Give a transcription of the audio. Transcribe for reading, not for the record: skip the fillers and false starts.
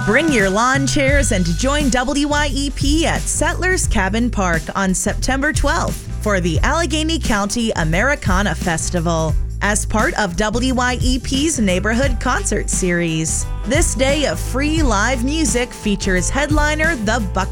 Bring your lawn chairs and join WYEP at Settlers Cabin Park on September 12th for the Allegheny County Americana Festival as part of WYEP's Neighborhood Concert Series. This day of free live music features headliner The Buck